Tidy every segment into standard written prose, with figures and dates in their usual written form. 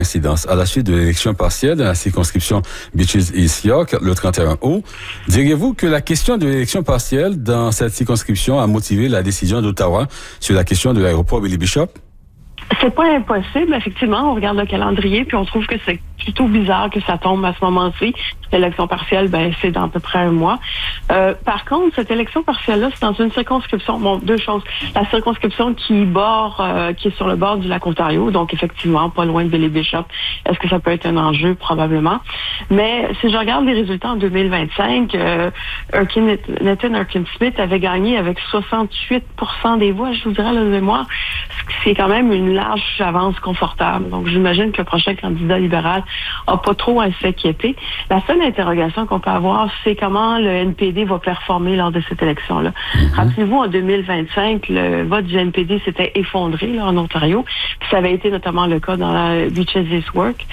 Incidence. À la suite de l'élection partielle de la circonscription Beaches East York le 31 août, diriez-vous que la question de l'élection partielle dans cette circonscription a motivé la décision d'Ottawa sur la question de l'aéroport Billy Bishop? C'est pas impossible, effectivement. On regarde le calendrier puis on trouve que c'est plutôt bizarre que ça tombe à ce moment-ci. L'élection partielle, c'est dans à peu près un mois. Par contre, cette élection partielle-là, c'est dans une circonscription. Bon, deux choses. La circonscription qui est sur le bord du lac Ontario, donc effectivement, pas loin de Billy Bishop. Est-ce que ça peut être un enjeu? Probablement. Mais si je regarde les résultats en 2025, Nathan Erskine-Smith avait gagné avec 68% des voix, je vous dirais, de mémoire. C'est quand même une large avance confortable. Donc, j'imagine que le prochain candidat libéral n'a pas trop à s'inquiéter. La seule interrogation qu'on peut avoir, c'est comment le NPD va performer lors de cette élection-là. Rappelez-vous, en 2025, le vote du NPD s'était effondré là, en Ontario. Puis ça avait été notamment le cas dans la Beaches East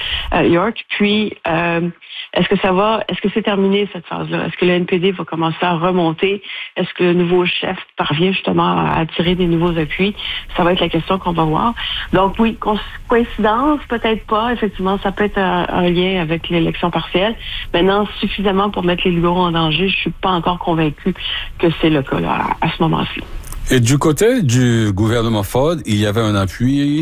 York. Puis, est-ce que c'est terminé cette phase-là? Est-ce que le NPD va commencer à remonter? Est-ce que le nouveau chef parvient justement à attirer des nouveaux appuis? Ça va être la question qu'on va voir. Donc oui, coïncidence, peut-être pas. Effectivement, ça peut être un lien avec l'élection partielle. Maintenant, suffisamment pour mettre les libéraux en danger, je suis pas encore convaincue que c'est le cas là, à ce moment-ci. Et du côté du gouvernement Ford, il y avait un appui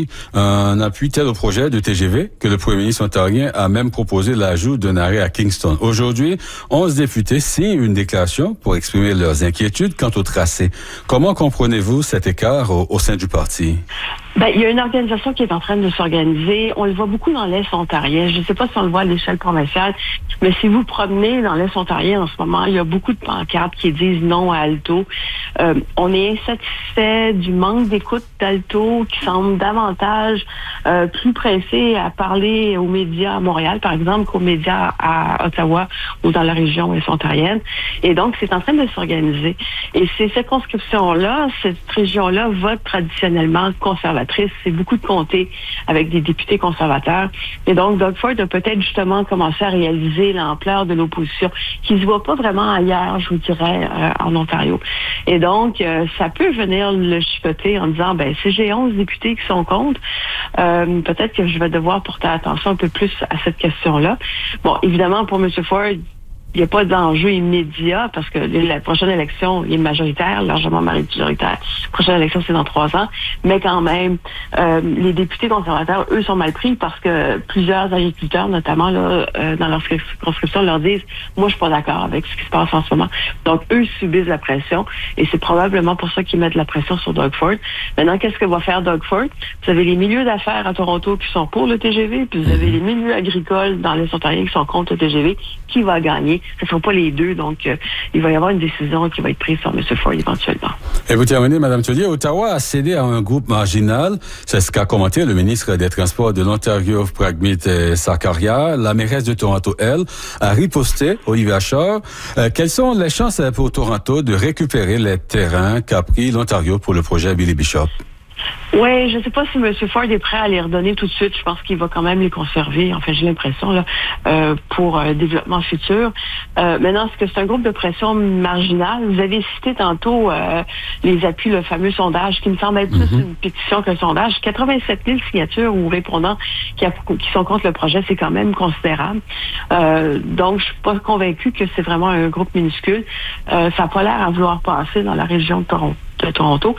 tel au projet de TGV que le premier ministre ontarien a même proposé l'ajout d'un arrêt à Kingston. Aujourd'hui, 11 députés signent une déclaration pour exprimer leurs inquiétudes quant au tracé. Comment comprenez-vous cet écart au sein du parti? Il y a une organisation qui est en train de s'organiser. On le voit beaucoup dans l'Est ontarien. Je ne sais pas si on le voit à l'échelle provinciale, mais si vous promenez dans l'Est ontarien en ce moment, il y a beaucoup de pancartes qui disent non à Alto. On est insatisfait du manque d'écoute d'Alto qui semble davantage plus pressé à parler aux médias à Montréal, par exemple, qu'aux médias à Ottawa ou dans la région ouest ontarienne. Et donc, c'est en train de s'organiser. Et ces circonscriptions-là, cette région-là vote traditionnellement conservatrice. C'est beaucoup de comtés avec des députés conservateurs. Et donc, Doug Ford a peut-être justement commencé à réaliser l'ampleur de l'opposition qui ne se voit pas vraiment ailleurs, je vous dirais, en Ontario. Et donc, ça peut venir le chipoter en disant, si j'ai 11 députés qui sont contre, peut-être que je vais devoir porter attention un peu plus à cette question-là. Bon, évidemment, pour M. Ford, il n'y a pas d'enjeu immédiat parce que la prochaine élection est majoritaire, largement majoritaire. La prochaine élection, c'est dans 3 ans. Mais quand même, les députés conservateurs, eux, sont mal pris parce que plusieurs agriculteurs, notamment là, dans leur circonscription, leur disent « Moi, je suis pas d'accord avec ce qui se passe en ce moment. » Donc, eux subissent la pression et c'est probablement pour ça qu'ils mettent la pression sur Doug Ford. Maintenant, qu'est-ce que va faire Doug Ford? Vous avez les milieux d'affaires à Toronto qui sont pour le TGV, puis vous avez les milieux agricoles dans l'Est ontarien qui sont contre le TGV. Qui va gagner? Ce ne sont pas les deux, donc il va y avoir une décision qui va être prise sur M. Ford éventuellement. Et vous terminez, Mme Tellier, Ottawa a cédé à un groupe marginal. C'est ce qu'a commenté le ministre des Transports de l'Ontario, Pragmeet Sarkaria. La mairesse de Toronto, elle, a riposté, Olivia Shaw. Quelles sont les chances pour Toronto de récupérer les terrains qu'a pris l'Ontario pour le projet Billy Bishop? Oui, je ne sais pas si M. Ford est prêt à les redonner tout de suite. Je pense qu'il va quand même les conserver. En fait, j'ai l'impression là pour développement futur. Maintenant, est-ce que c'est un groupe de pression marginal? Vous avez cité tantôt les appuis, le fameux sondage, qui me semble être plus une pétition qu'un sondage. 87 000 signatures ou répondants qui sont contre le projet, c'est quand même considérable. Donc, je suis pas convaincue que c'est vraiment un groupe minuscule. Ça n'a pas l'air à vouloir passer dans la région de Toronto.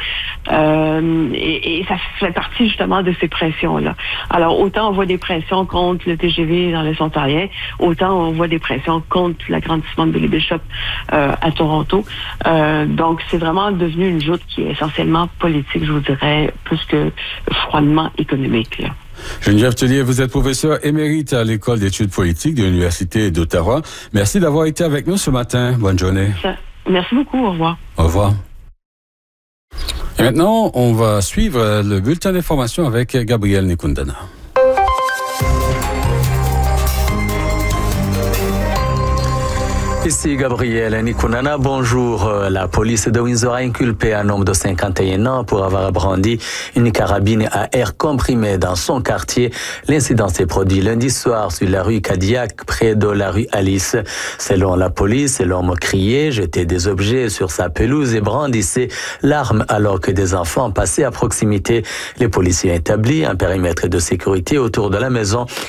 Et ça fait partie justement de ces pressions-là. Alors, autant on voit des pressions contre le TGV dans l'Est ontarien, autant on voit des pressions contre l'agrandissement de Billy Bishop à Toronto. Donc, c'est vraiment devenu une joute qui est essentiellement politique, je vous dirais, plus que froidement économique, là. Geneviève Tellier, vous êtes professeure émérite à l'École d'études politiques de l'Université d'Ottawa. Merci d'avoir été avec nous ce matin. Bonne journée. Merci beaucoup. Au revoir. Au revoir. Et maintenant, on va suivre le bulletin d'information avec Gabriel Nikundana. Ici Gabriel Nikunana, bonjour. La police de Windsor a inculpé un homme de 51 ans pour avoir brandi une carabine à air comprimé dans son quartier. L'incident s'est produit lundi soir sur la rue Cadillac, près de la rue Alice. Selon la police, l'homme criait, jetait des objets sur sa pelouse et brandissait l'arme alors que des enfants passaient à proximité. Les policiers ont établi un périmètre de sécurité autour de la maison